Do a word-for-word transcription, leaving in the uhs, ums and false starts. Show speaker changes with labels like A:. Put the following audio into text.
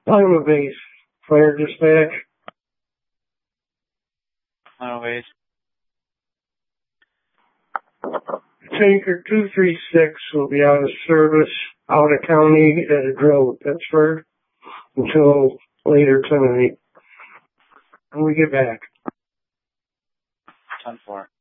A: Iowa base, fire dispatch.
B: Iowa base.
A: Tanker two three six will be out of service, out of county at a drill at Pittsburgh until later tonight. When we get back.
B: ten four.